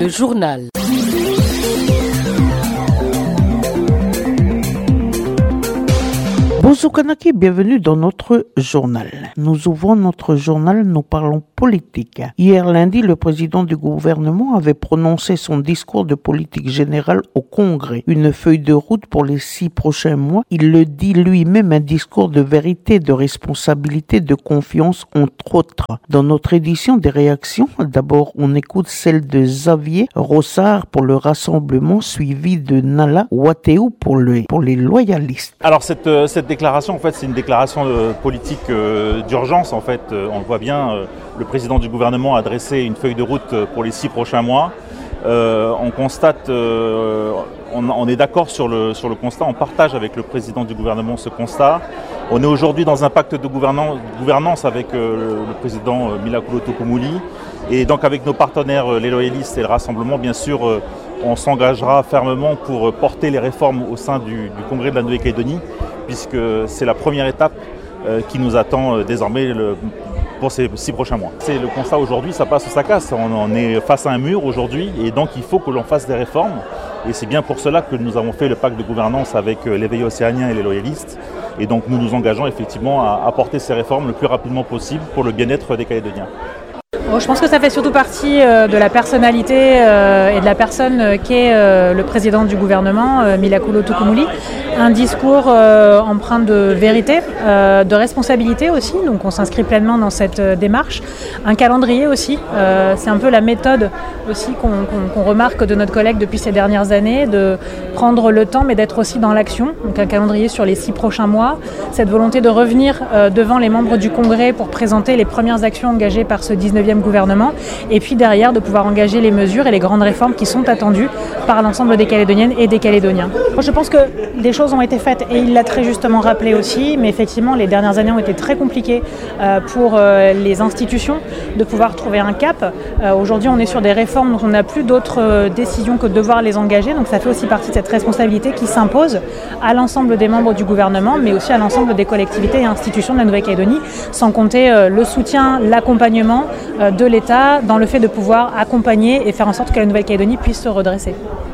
Le journal. Bonjour Kanaki, bienvenue dans notre journal. Nous ouvrons notre journal, nous parlons politique. Hier lundi, le président du gouvernement avait prononcé son discours de politique générale au Congrès. Une feuille de route pour les 6 prochains mois. Il le dit lui-même, un discours de vérité, de responsabilité, de confiance, entre autres. Dans notre édition des réactions, d'abord on écoute celle de Xavier Rossard pour le Rassemblement, suivi de Nala Wateou pour les loyalistes. Alors cette déclaration, en fait, c'est une déclaration politique d'urgence. En fait, on le voit bien, le président du gouvernement a dressé une feuille de route pour les 6 prochains mois. On constate, on est d'accord sur le constat, on partage avec le président du gouvernement ce constat. On est aujourd'hui dans un pacte de gouvernance avec le président Milakoulo Tokomouli. Et donc avec nos partenaires, les loyalistes et le Rassemblement, bien sûr, on s'engagera fermement pour porter les réformes au sein du Congrès de la Nouvelle-Calédonie, puisque c'est la première étape qui nous attend désormais pour ces 6 prochains mois. C'est le constat aujourd'hui, ça passe ou ça casse. On est face à un mur aujourd'hui et donc il faut que l'on fasse des réformes. Et c'est bien pour cela que nous avons fait le pacte de gouvernance avec l'éveil océanien et les loyalistes. Et donc nous nous engageons effectivement à apporter ces réformes le plus rapidement possible pour le bien-être des Calédoniens. Je pense que ça fait surtout partie de la personnalité et de la personne qu'est le président du gouvernement, Milakoulo Tokomouli. Un discours empreint de vérité, de responsabilité aussi, donc on s'inscrit pleinement dans cette démarche. Un calendrier aussi, c'est un peu la méthode aussi qu'on remarque de notre collègue depuis ces dernières années, de prendre le temps mais d'être aussi dans l'action. Donc un calendrier sur les 6 prochains mois, cette volonté de revenir devant les membres du Congrès pour présenter les premières actions engagées par ce 19e gouvernement et puis derrière de pouvoir engager les mesures et les grandes réformes qui sont attendues par l'ensemble des Calédoniennes et des Calédoniens. Je pense que des choses ont été faites et il l'a très justement rappelé aussi, mais effectivement les dernières années ont été très compliquées pour les institutions de pouvoir trouver un cap. Aujourd'hui on est sur des réformes donc on n'a plus d'autres décisions que de devoir les engager, donc ça fait aussi partie de cette responsabilité qui s'impose à l'ensemble des membres du gouvernement mais aussi à l'ensemble des collectivités et institutions de la Nouvelle-Calédonie, sans compter le soutien, l'accompagnement de l'État dans le fait de pouvoir accompagner et faire en sorte que la Nouvelle-Calédonie puisse se redresser.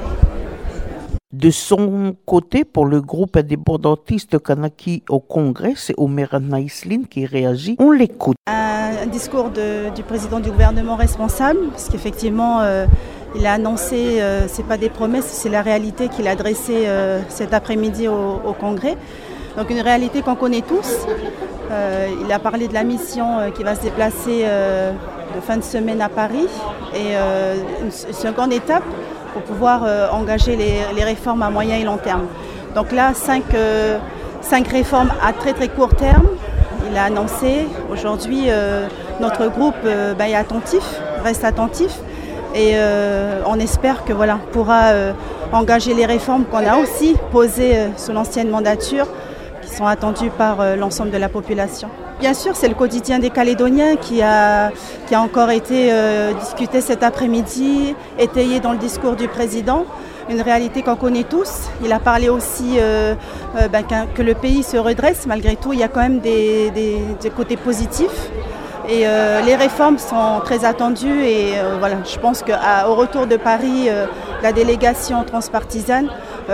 De son côté, pour le groupe indépendantiste Kanaki au Congrès, c'est Omer Naïsline qui réagit. On l'écoute. Un discours du président du gouvernement responsable, parce qu'effectivement, il a annoncé, c'est pas des promesses, c'est la réalité qu'il a dressée cet après-midi au Congrès. Donc une réalité qu'on connaît tous. Il a parlé de la mission qui va se déplacer de fin de semaine à Paris et une seconde étape pour pouvoir engager les réformes à moyen et long terme. Donc là, 5 réformes à très très court terme. Il a annoncé aujourd'hui, notre groupe est attentif, reste attentif et on espère que voilà, on pourra engager les réformes qu'on a aussi posées sous l'ancienne mandature, qui sont attendues par l'ensemble de la population. Bien sûr, c'est le quotidien des Calédoniens qui a encore été discuté cet après-midi, étayé dans le discours du président. Une réalité qu'on connaît tous. Il a parlé aussi que le pays se redresse. Malgré tout, il y a quand même des côtés positifs. Et les réformes sont très attendues. Et voilà, je pense qu'au retour de Paris, la délégation transpartisane,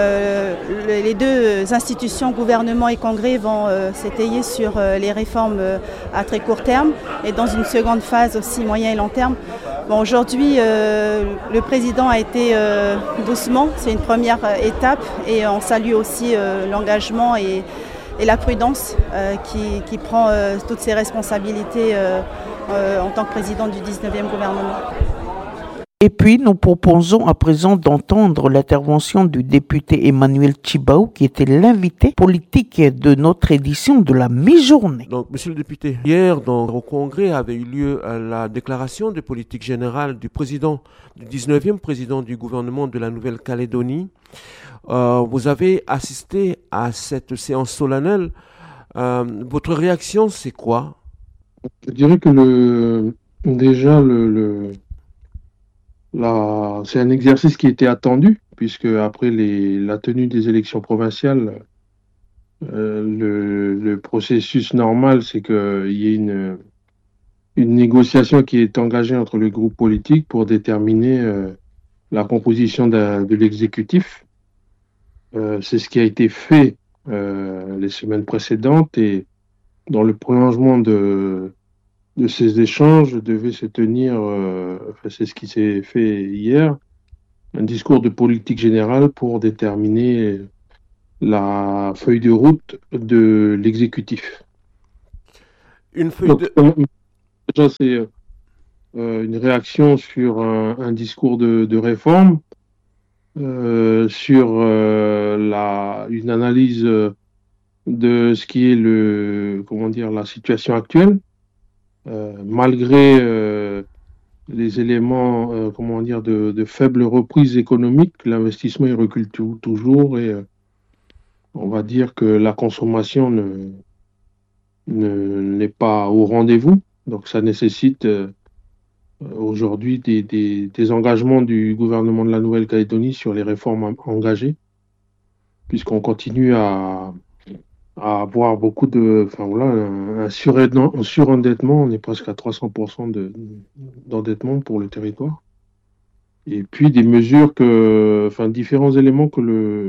les 2 institutions, gouvernement et congrès, vont s'étayer sur les réformes à très court terme et dans une seconde phase aussi moyen et long terme. Bon, aujourd'hui, le président a été doucement, c'est une première étape et on salue aussi l'engagement et la prudence qui prend toutes ses responsabilités en tant que président du 19e gouvernement. Et puis, nous proposons à présent d'entendre l'intervention du député Emmanuel Chibaou, qui était l'invité politique de notre édition de la mi-journée. Donc, monsieur le député, hier, au Congrès, avait eu lieu la déclaration de politique générale du 19e président du gouvernement de la Nouvelle-Calédonie. Vous avez assisté à cette séance solennelle. Votre réaction, c'est quoi? Je dirais que c'est un exercice qui était attendu, puisque après la tenue des élections provinciales, le processus normal, c'est qu'il y ait une négociation qui est engagée entre le groupe politique pour déterminer la composition de l'exécutif. C'est ce qui a été fait les semaines précédentes et dans le prolongement de ces échanges devait se tenir, c'est ce qui s'est fait hier, un discours de politique générale pour déterminer la feuille de route de l'exécutif. Une feuille de... Déjà, c'est une réaction sur un discours de réforme, sur une analyse de ce qui est la situation actuelle, malgré les éléments de faible reprise économique, l'investissement il recule toujours et on va dire que la consommation n'est pas au rendez-vous. Donc ça nécessite aujourd'hui des engagements du gouvernement de la Nouvelle-Calédonie sur les réformes engagées, puisqu'on continue à avoir beaucoup un surendettement, on est presque à 300% d'endettement pour le territoire. Et puis des mesures différents éléments que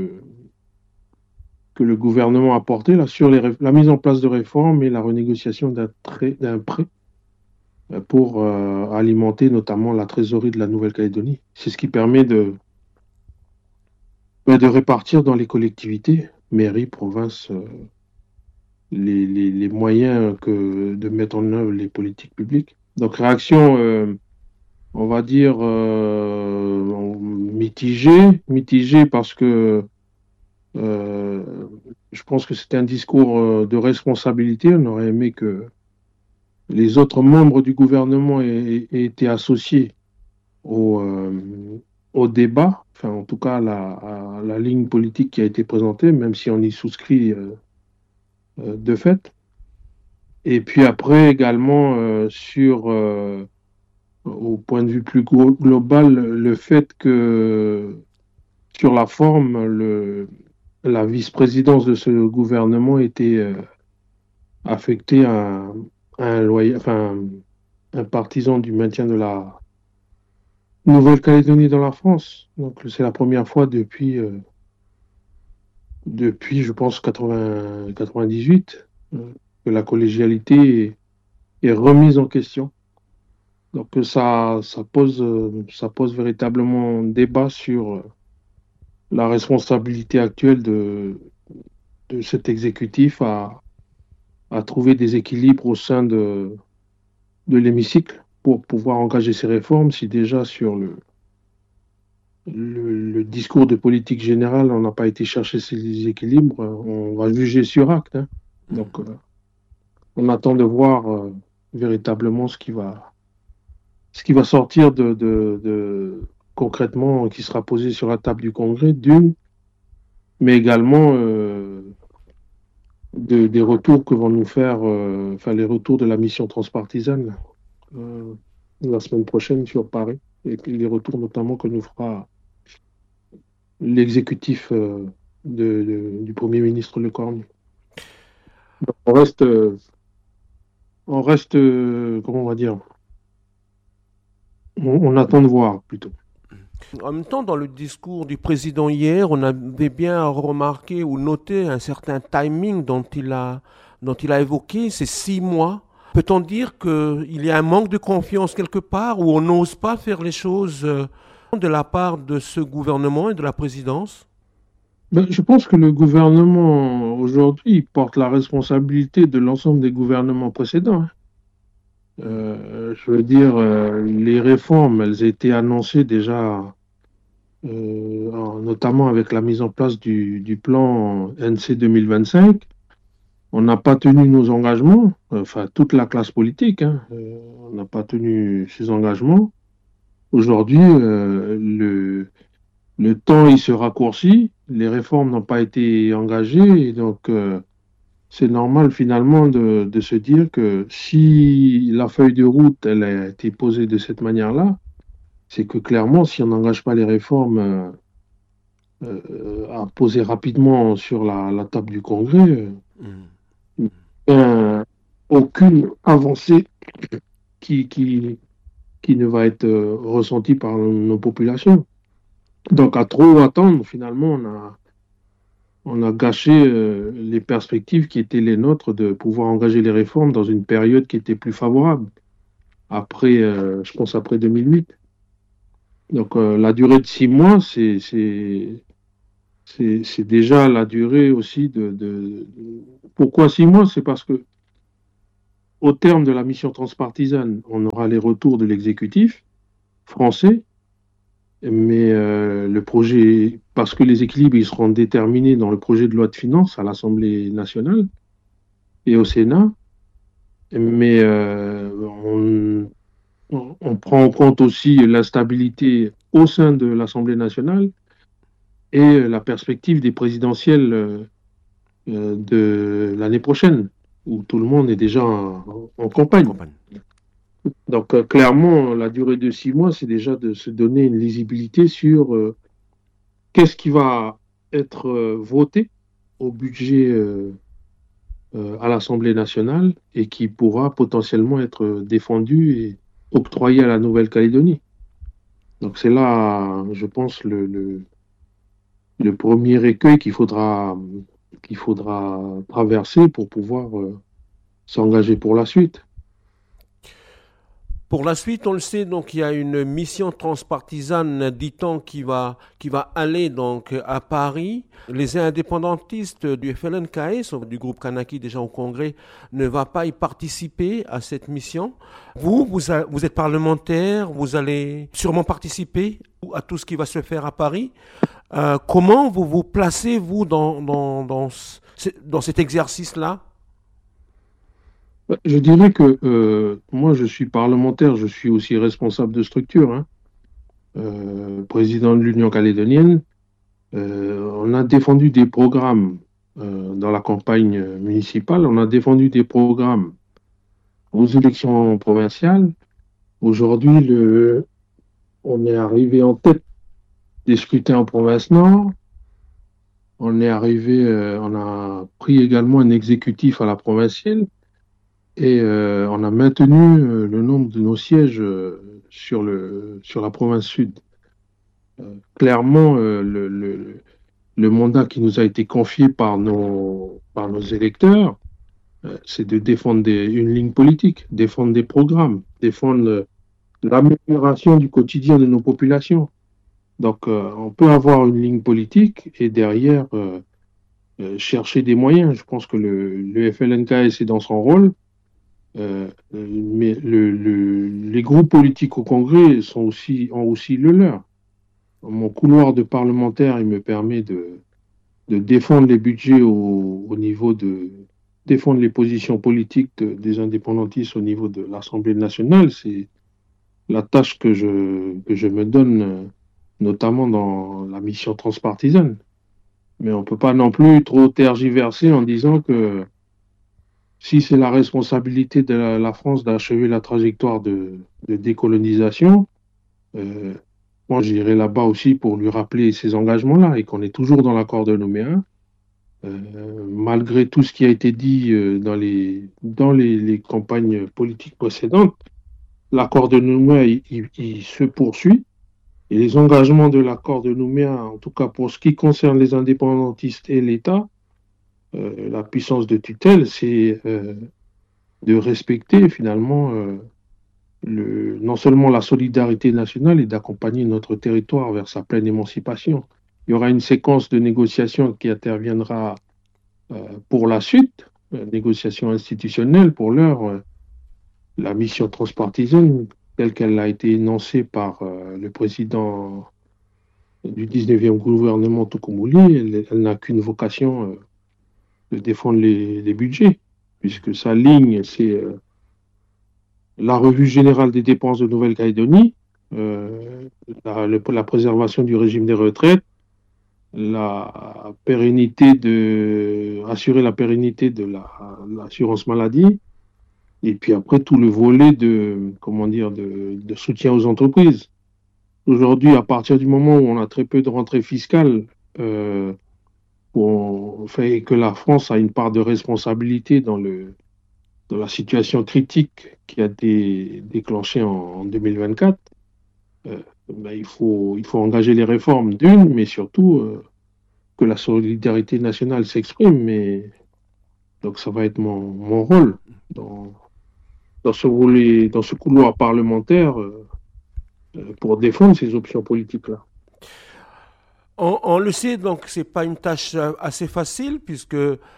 le gouvernement a porté là, sur la mise en place de réformes et la renégociation d'un prêt pour alimenter notamment la trésorerie de la Nouvelle-Calédonie. C'est ce qui permet de répartir dans les collectivités, mairies, provinces, les moyens de mettre en œuvre les politiques publiques. Donc réaction, on va dire, mitigée parce que je pense que c'était un discours de responsabilité. On aurait aimé que les autres membres du gouvernement aient été associés au débat, en tout cas à la ligne politique qui a été présentée, même si on y souscrit de fait. Et puis après également au point de vue plus global, le fait que sur la forme, la vice-présidence de ce gouvernement était affectée à un partisan du maintien de la Nouvelle-Calédonie dans la France. Donc c'est la première fois depuis je pense 98 que la collégialité est remise en question. Donc ça pose véritablement débat sur la responsabilité actuelle de cet exécutif à trouver des équilibres au sein de l'hémicycle pour pouvoir engager ces réformes. Si déjà sur le discours de politique générale, on n'a pas été chercher ces équilibres, on va juger sur acte. Hein. Donc on attend de voir véritablement ce qui va sortir de concrètement, qui sera posé sur la table du Congrès, mais également des retours que vont nous faire, les retours de la mission transpartisane la semaine prochaine sur Paris, et les retours notamment que nous fera l'exécutif du Premier ministre Le Cornu. On reste, comment on va dire, on attend de voir plutôt. En même temps, dans le discours du président hier, on avait bien remarqué ou noté un certain timing dont il a évoqué, ces 6 mois. Peut-on dire qu'il y a un manque de confiance quelque part, où on n'ose pas faire les choses de la part de ce gouvernement et de la présidence? Je pense que le gouvernement aujourd'hui porte la responsabilité de l'ensemble des gouvernements précédents. Je veux dire, les réformes, elles étaient annoncées déjà, notamment avec la mise en place du plan NC 2025. On n'a pas tenu nos engagements, toute la classe politique, on n'a pas tenu ses engagements. Aujourd'hui, le temps il se raccourcit, les réformes n'ont pas été engagées, et donc c'est normal finalement de se dire que si la feuille de route elle a été posée de cette manière-là, c'est que clairement, si on n'engage pas les réformes à poser rapidement sur la table du Congrès, aucune avancée qui ne va être ressentie par nos populations. Donc, à trop attendre, finalement, on a gâché les perspectives qui étaient les nôtres de pouvoir engager les réformes dans une période qui était plus favorable, après, je pense après 2008. Donc, la durée de 6 mois, c'est déjà la durée aussi Pourquoi 6 mois? C'est parce que au terme de la mission transpartisane, on aura les retours de l'exécutif français, mais le projet, parce que les équilibres ils seront déterminés dans le projet de loi de finances à l'Assemblée nationale et au Sénat, mais on prend en compte aussi l'instabilité au sein de l'Assemblée nationale et la perspective des présidentielles de l'année prochaine, où tout le monde est déjà en campagne. Donc clairement, la durée de 6 mois, c'est déjà de se donner une lisibilité sur qu'est-ce qui va être voté au budget à l'Assemblée nationale et qui pourra potentiellement être défendu et octroyé à la Nouvelle-Calédonie. Donc c'est là, je pense, le premier écueil qu'il faudra traverser pour pouvoir s'engager pour la suite. Pour la suite, on le sait, donc il y a une mission transpartisane, dit-on, qui va aller donc à Paris. Les indépendantistes du FLNKS, du groupe Kanaki déjà au Congrès, ne va pas y participer à cette mission. Vous êtes parlementaire, vous allez sûrement participer à tout ce qui va se faire à Paris. Comment vous placez, vous, dans cet exercice-là? Je dirais que moi, je suis parlementaire, je suis aussi responsable de structure, hein, président de l'Union calédonienne. On a défendu des programmes dans la campagne municipale, on a défendu des programmes aux élections provinciales. Aujourd'hui, on est arrivé en tête des scrutins en province Nord. On a pris également un exécutif à la provinciale. Et on a maintenu le nombre de nos sièges sur la province sud. Clairement, le mandat qui nous a été confié par nos électeurs, c'est de défendre une ligne politique, défendre des programmes, défendre l'amélioration du quotidien de nos populations. Donc, on peut avoir une ligne politique et derrière chercher des moyens. Je pense que le FLNKS est dans son rôle. Mais les groupes politiques au Congrès ont aussi le leur. Mon couloir de parlementaire, il me permet de défendre les budgets au niveau défendre les positions politiques des indépendantistes au niveau de l'Assemblée nationale. C'est la tâche que je me donne, notamment dans la mission transpartisane. Mais on ne peut pas non plus trop tergiverser en disant que si c'est la responsabilité de la France d'achever la trajectoire de décolonisation, moi j'irai là-bas aussi pour lui rappeler ces engagements-là et qu'on est toujours dans l'accord de Nouméa. Malgré tout ce qui a été dit dans les campagnes politiques précédentes, l'accord de Nouméa il se poursuit et les engagements de l'accord de Nouméa, en tout cas pour ce qui concerne les indépendantistes et l'État, la puissance de tutelle, c'est de respecter finalement non seulement la solidarité nationale et d'accompagner notre territoire vers sa pleine émancipation. Il y aura une séquence de négociations qui interviendra pour la suite, négociations institutionnelles pour l'heure. La mission transpartisane, telle qu'elle a été énoncée par le président du 19e gouvernement Toukoumoli, elle n'a qu'une vocation de défendre les budgets, puisque sa ligne, c'est la revue générale des dépenses de Nouvelle-Calédonie, la préservation du régime des retraites, assurer la pérennité de l'assurance maladie, et puis après tout le volet de soutien aux entreprises. Aujourd'hui, à partir du moment où on a très peu de rentrées fiscales, fait que la France a une part de responsabilité dans la situation critique qui a été déclenchée en 2024. il faut engager les réformes d'une, mais surtout que la solidarité nationale s'exprime. Donc ça va être mon rôle dans ce couloir parlementaire pour défendre ces options politiques-là. On le sait, donc c'est pas une tâche assez facile puisque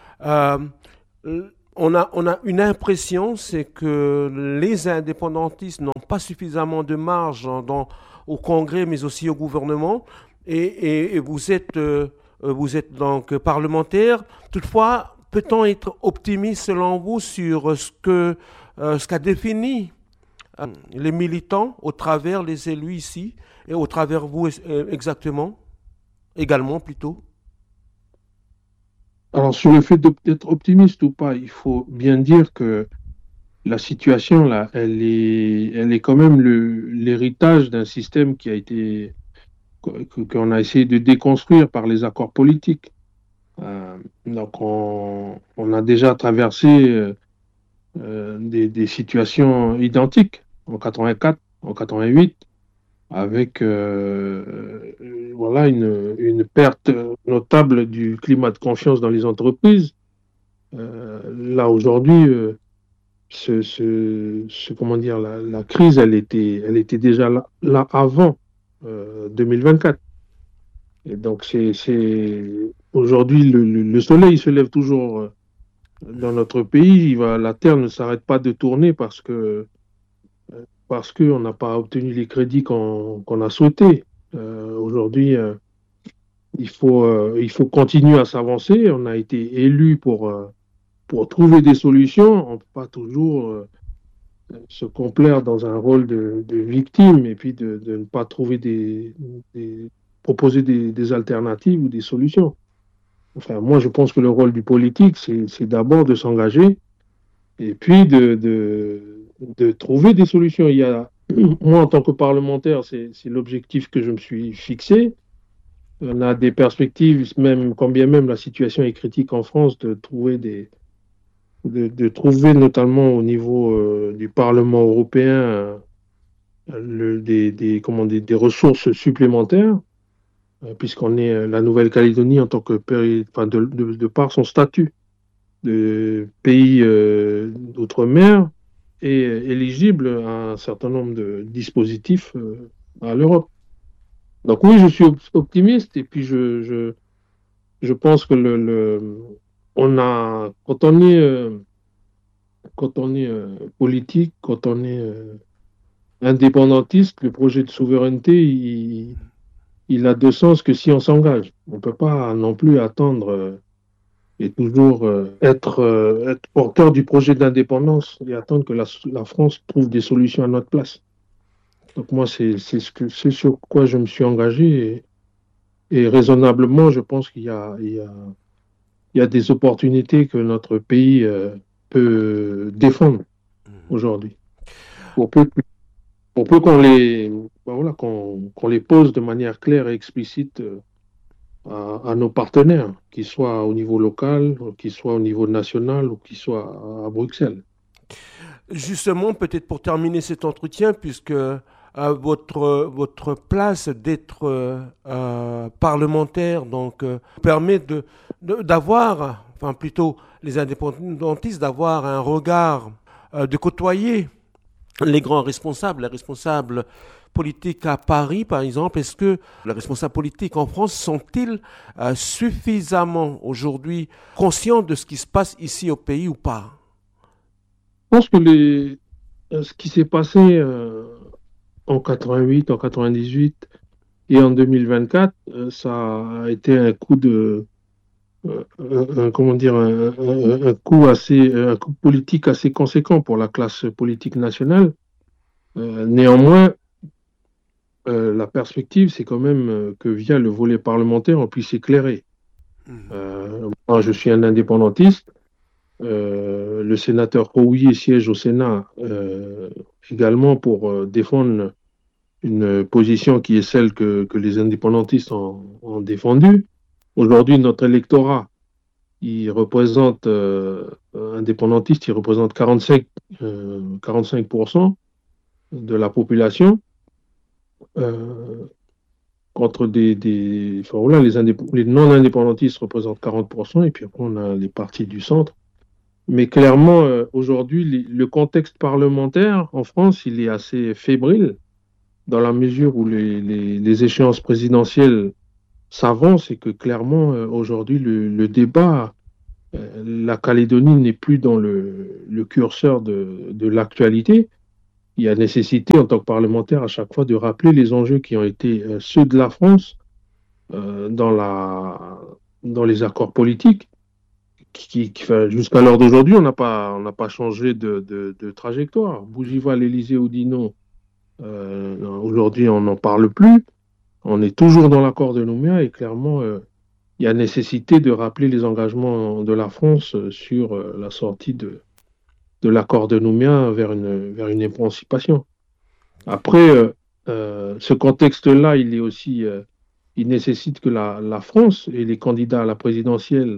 on a une impression, c'est que les indépendantistes n'ont pas suffisamment de marge au Congrès, mais aussi au gouvernement. Et vous êtes donc parlementaire. Toutefois, peut-on être optimiste selon vous sur ce qu'a défini les militants au travers les élus ici et au travers vous également plutôt? Alors, sur le fait d'être optimiste ou pas, il faut bien dire que la situation, là, elle est quand même l'héritage d'un système qu'on a essayé de déconstruire par les accords politiques. Donc, on a déjà traversé des situations identiques en 84, en 88, avec voilà une perte notable du climat de confiance dans les entreprises. Là aujourd'hui, comment dire, la crise, elle était déjà là avant 2024. Et donc aujourd'hui le soleil se lève toujours dans notre pays. La terre ne s'arrête pas de tourner parce qu'on n'a pas obtenu les crédits qu'on a souhaités. Aujourd'hui, il faut continuer à s'avancer. On a été élus pour trouver des solutions. On ne peut pas toujours se complaire dans un rôle de victime et puis de ne pas trouver proposer des alternatives ou des solutions. Enfin, moi, je pense que le rôle du politique, c'est d'abord de s'engager et puis de trouver des solutions. Moi, en tant que parlementaire, c'est l'objectif que je me suis fixé. On a des perspectives, quand bien même la situation est critique en France, de trouver notamment au niveau du Parlement européen des ressources supplémentaires, puisqu'on est la Nouvelle-Calédonie en tant que de par son statut de pays d'outre-mer est éligible à un certain nombre de dispositifs à l'Europe. Donc oui, je suis optimiste et puis je pense que quand on est politique, quand on est indépendantiste, le projet de souveraineté, il a de sens que si on s'engage. On ne peut pas non plus attendre et toujours être porteur du projet d'indépendance et attendre que la France trouve des solutions à notre place. Donc moi, c'est sur quoi je me suis engagé et raisonnablement, je pense qu'il y a des opportunités que notre pays peut défendre aujourd'hui. Pour peu qu'on les pose de manière claire et explicite à nos partenaires, qu'ils soient au niveau local, qu'ils soient au niveau national ou qu'ils soient à Bruxelles. Justement, peut-être pour terminer cet entretien, puisque votre place d'être parlementaire donc permet d'avoir, enfin plutôt les indépendantistes, d'avoir un regard, de côtoyer les grands responsables, les responsables politiques à Paris, par exemple. Est-ce que les responsables politiques en France sont-ils suffisamment aujourd'hui conscients de ce qui se passe ici au pays ou pas? Je pense que ce qui s'est passé en 88, en 98 et en 2024, ça a été un coup un coup politique assez conséquent pour la classe politique nationale. Néanmoins, la perspective, c'est quand même que via le volet parlementaire, on puisse éclairer. Moi, je suis un indépendantiste. Le sénateur Rouillet siège au Sénat également pour défendre une position qui est celle que les indépendantistes ont défendue. Aujourd'hui, notre électorat, il représente, indépendantiste, il représente 45% de la population. contre enfin, voilà, les non-indépendantistes représentent 40%, et puis après, on a les partis du centre. Mais clairement, aujourd'hui, le contexte parlementaire en France, il est assez fébrile, dans la mesure où les échéances présidentielles s'avancent, et que clairement, aujourd'hui, le débat, la Calédonie n'est plus dans le curseur de l'actualité. Il y a nécessité, en tant que parlementaire, à chaque fois de rappeler les enjeux qui ont été ceux de la France dans les accords politiques. Enfin, jusqu'à l'heure d'aujourd'hui, on n'a pas changé de trajectoire. Bougival, Élysée, Oudinot, aujourd'hui, on n'en parle plus. On est toujours dans l'accord de Nouméa, et clairement, il y a nécessité de rappeler les engagements de la France sur la sortie de l'accord de Nouméa vers une émancipation. Après, ce contexte-là, il nécessite que la France et les candidats à la présidentielle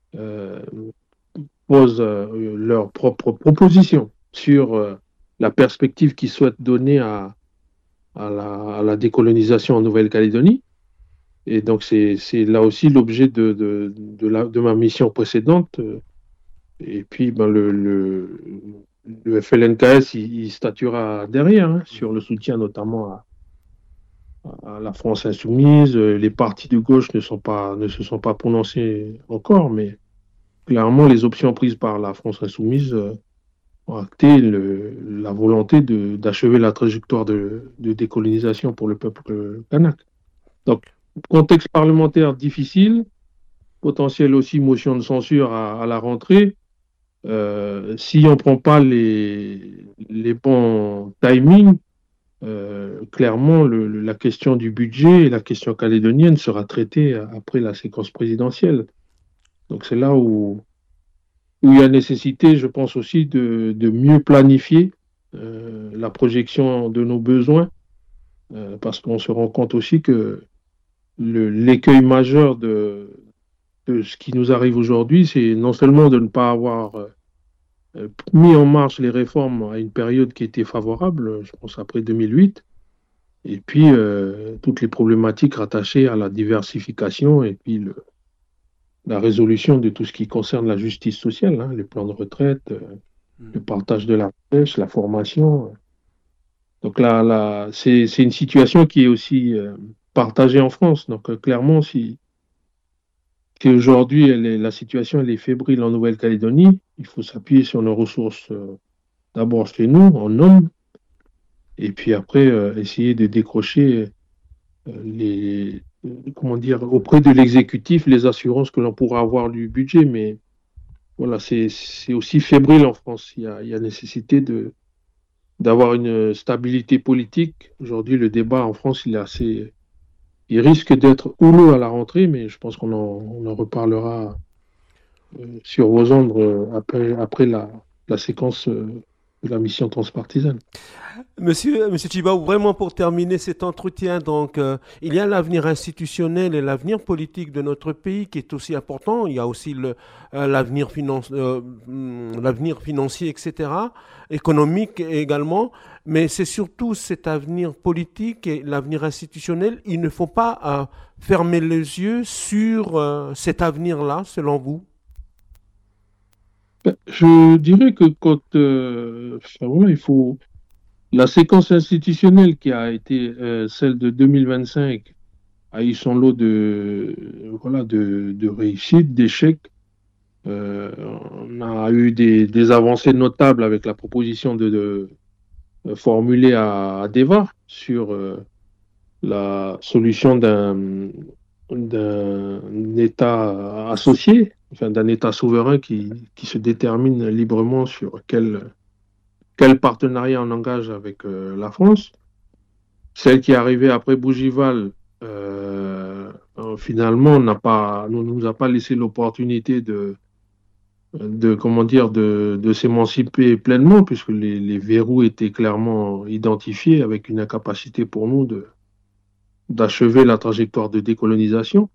posent leurs propres propositions sur la perspective qu'ils souhaitent donner à la décolonisation en Nouvelle-Calédonie. Et donc, c'est là aussi l'objet de ma mission précédente. Et puis, ben, le FLNKS, il statuera derrière, hein, sur le soutien notamment à la France insoumise. Les partis de gauche ne se sont pas prononcés encore, mais clairement, les options prises par la France insoumise ont acté la volonté d'achever la trajectoire de décolonisation pour le peuple kanak. Donc, contexte parlementaire difficile, potentiel aussi motion de censure à la rentrée. Si on ne prend pas les bons timings, clairement, la question du budget et la question calédonienne sera traitée après la séquence présidentielle. Donc c'est là où il y a nécessité, je pense aussi, de mieux planifier la projection de nos besoins, parce qu'on se rend compte aussi que l'écueil majeur de ce qui nous arrive aujourd'hui, c'est non seulement de ne pas avoir mis en marche les réformes à une période qui était favorable, je pense après 2008, et puis toutes les problématiques rattachées à la diversification et puis la résolution de tout ce qui concerne la justice sociale, hein, les plans de retraite, le partage de la pêche, la formation. Donc là c'est une situation qui est aussi partagée en France. Donc clairement, si aujourd'hui la situation elle est fébrile en Nouvelle-Calédonie, il faut s'appuyer sur nos ressources d'abord chez nous, en hommes, et puis après essayer de décrocher auprès de l'exécutif les assurances que l'on pourra avoir du budget. Mais voilà, c'est aussi fébrile en France. Il y a nécessité d'avoir une stabilité politique. Aujourd'hui, le débat en France, il risque d'être houleux à la rentrée, mais je pense qu'on en reparlera sur vos ondes après la séquence de la mission transpartisane. Monsieur Chiba, vraiment pour terminer cet entretien, donc il y a l'avenir institutionnel et l'avenir politique de notre pays qui est aussi important. Il y a aussi l'avenir financier, etc., économique également. Mais c'est surtout cet avenir politique et l'avenir institutionnel. Il ne faut pas fermer les yeux sur cet avenir-là, selon vous. Je dirais que voilà, il faut. La séquence institutionnelle qui a été celle de 2025 a eu son lot de réussites, d'échecs. On a eu des avancées notables avec la proposition formulée à Deva sur la solution d'un État associé, enfin d'un État souverain qui se détermine librement sur quel partenariat on engage avec la France. Celle qui est arrivée après Bougival, finalement, ne nous a pas laissé l'opportunité de s'émanciper pleinement, puisque les verrous étaient clairement identifiés, avec une incapacité pour nous d'achever la trajectoire de décolonisation.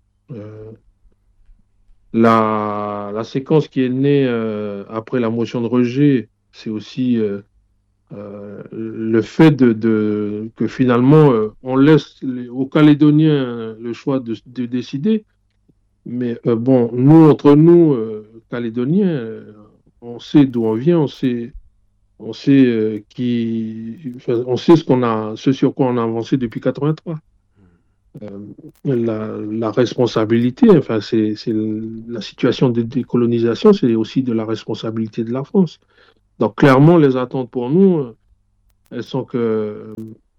La séquence qui est née après la motion de rejet, c'est aussi le fait que finalement on laisse aux Calédoniens le choix de décider. Mais nous, entre nous, Calédoniens, on sait d'où on vient, on sait ce sur quoi on a avancé depuis 83. La responsabilité, c'est la situation de décolonisation, c'est aussi de la responsabilité de la France. Donc clairement, les attentes pour nous, elles sont que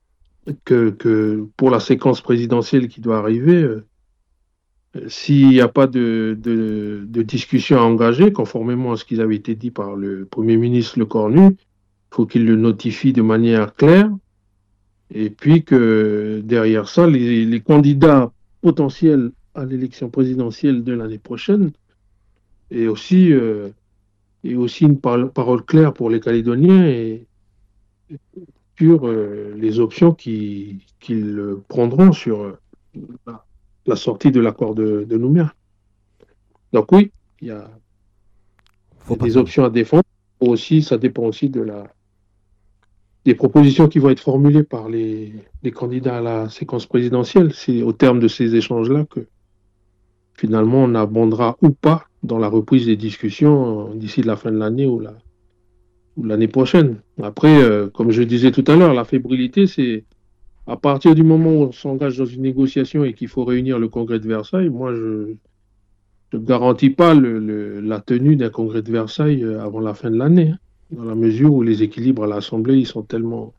pour la séquence présidentielle qui doit arriver, s'il n'y a pas de discussion à engager, conformément à ce qui avait été dit par le Premier ministre Lecornu, il faut qu'il le notifie de manière claire. Et puis que derrière ça, les candidats potentiels à l'élection présidentielle de l'année prochaine aient aussi une parole claire pour les Calédoniens et sur les options qu'ils prendront sur la sortie de l'accord de Nouméa. Donc oui, il y a des options à défendre. Aussi, ça dépend aussi des propositions qui vont être formulées par les candidats à la séquence présidentielle. C'est au terme de ces échanges-là que finalement on abondera ou pas dans la reprise des discussions d'ici la fin de l'année ou l'année prochaine. Après, comme je disais tout à l'heure, la fébrilité, c'est à partir du moment où on s'engage dans une négociation et qu'il faut réunir le congrès de Versailles, moi je ne garantis pas la tenue d'un congrès de Versailles avant la fin de l'année, dans la mesure où les équilibres à l'Assemblée, ils sont tellement,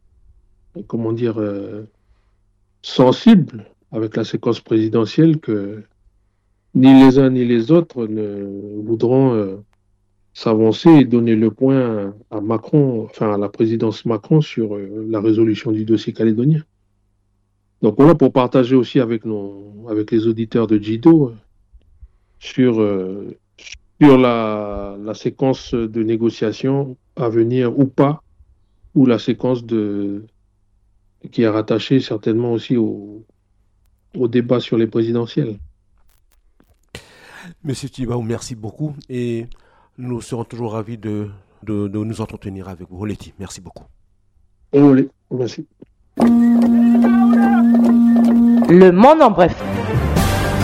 sensibles avec la séquence présidentielle que ni les uns ni les autres ne voudront s'avancer et donner le point à Macron, à la présidence Macron sur la résolution du dossier calédonien. Donc voilà, pour partager aussi avec les auditeurs de Jido sur la séquence de négociation à venir ou pas, ou la séquence qui est rattachée certainement aussi au débat sur les présidentielles. Monsieur Tibaou, merci beaucoup et nous serons toujours ravis de nous entretenir avec vous. Oleti, merci beaucoup. Olé, merci. Le monde en bref.